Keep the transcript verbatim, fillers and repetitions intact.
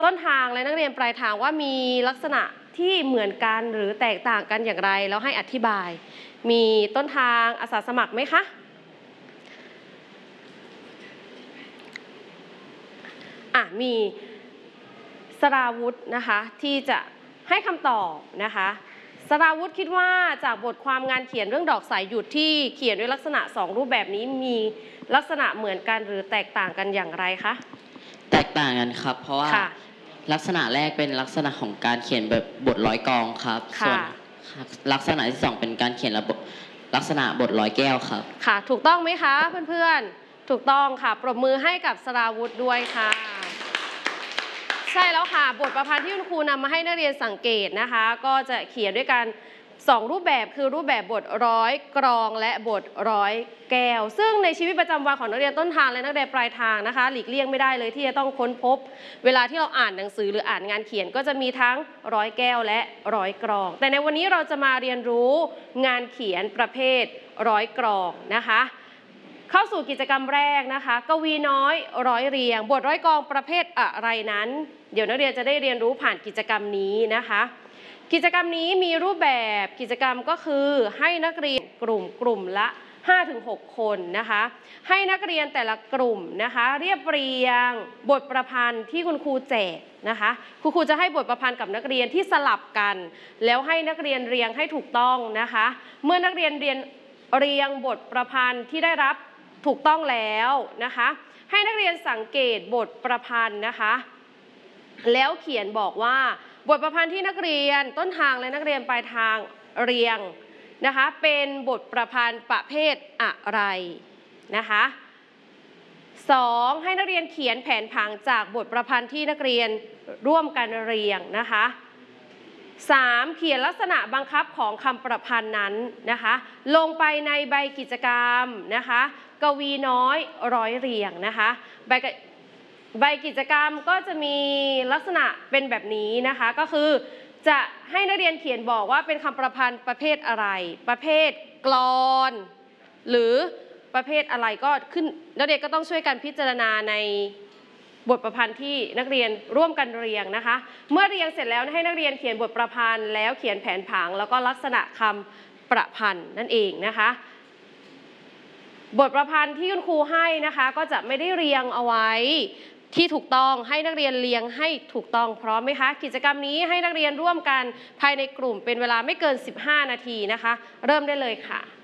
ต้นทางและนักเรียนปลายทางว่ามีลักษณะที่เหมือนกันหรือแตกต่างกันอย่างไรแล้วให้อธิบายมีต้นทางอาสาสมัครไหมคะอ่ะมีสราวุธนะคะที่จะให้คำตอบนะคะสราวุธคิดว่าจากบทความงานเขียนเรื่องดอกสายหยุดที่เขียนด้วยลักษณะสองรูปแบบนี้มีลักษณะเหมือนกันหรือแตกต่างกันอย่างไรคะแตกต่างกันครับเพราะว่าลักษณะแรกเป็นลักษณะของการเขียนแบบบทร้อยกองครับส่วนลักษณะที่สองเป็นการเขียนระบบลักษณะบทร้อยแก้วครับค่ะถูกต้องไหมคะเพื่อนๆถูกต้องค่ะปรบมือให้กับสราวุธด้วยค่ะใช่แล้วค่ะบทประพันธ์ที่คุณครูนำมาให้นักเรียนสังเกตนะคะก็จะเขียนด้วยกันสองรูปแบบคือรูปแบบบทร้อยกรองและบทร้อยแก้วซึ่งในชีวิตประจำวันของนักเรียนต้นทางและนักเรียนปลายทางนะคะหลีกเลี่ยงไม่ได้เลยที่จะต้องค้นพบเวลาที่เราอ่านหนังสือหรืออ่านงานเขียนก็จะมีทั้งร้อยแก้วและร้อยกรองแต่ในวันนี้เราจะมาเรียนรู้งานเขียนประเภทร้อยกรองนะคะเข้าสู่กิจกรรมแรกนะคะกวีน้อยร้อยเรียงบทร้อยกรองประเภทอะไรนั้นเดี๋ยวนักเรียนจะได้เรียนรู้ผ่านกิจกรรมนี้นะคะกิจกรรมนี้มีรูปแบบกิจกรรมก็คือให้นักเรียนกลุ่มกลุ่มละ ห้าถึงหก คนนะคะให้นักเรียนแต่ละกลุ่มนะคะเรียบเรียงบทประพันธ์ที่คุณครูแจกนะคะคุณครูจะให้บทประพันธ์กับนักเรียนที่สลับกันแล้วให้นักเรียนเรียงให้ถูกต้องนะคะเมื่อนักเรียนเรียนเรียงบทประพันธ์ที่ได้รับถูกต้องแล้วนะคะให้นักเรียนสังเกตบทประพันธ์นะคะแล้วเขียนบอกว่าบทประพันธ์ที่นักเรียนต้นทางและนักเรียนปลายทางเรียงนะคะเป็นบทประพันธ์ประเภทอะไรนะคะสองให้นักเรียนเขียนแผนผังจากบทประพันธ์ที่นักเรียนร่วมกันเรียงนะคะสามเขียนลักษณะบังคับของคำประพันธ์นั้นนะคะลงไปในใบกิจกรรมนะคะกวีน้อยร้อยเรียงนะคะใบใบกิจกรรมก็จะมีลักษณะเป็นแบบนี้นะคะก็คือจะให้นักเรียนเขียนบอกว่าเป็นคำประพันธ์ประเภทอะไรประเภทกลอนหรือประเภทอะไรก็ขึ้นนักเรียนก็ต้องช่วยกันพิจารณาในบทประพันธ์ที่นักเรียนร่วมกันเรียงนะคะเมื่อเรียงเสร็จแล้วให้นักเรียนเขียนบทประพันธ์แล้วเขียนแผนผังแล้วก็ลักษณะคำประพันธ์นั่นเองนะคะบทประพันธ์ที่คุณครูให้นะคะก็จะไม่ได้เรียงเอาไว้ที่ถูกต้องให้นักเรียนเรียงให้ถูกต้องพร้อมไหมคะกิจกรรมนี้ให้นักเรียนร่วมกันภายในกลุ่มเป็นเวลาไม่เกินสิบห้านาทีนะคะเริ่มได้เลยค่ะ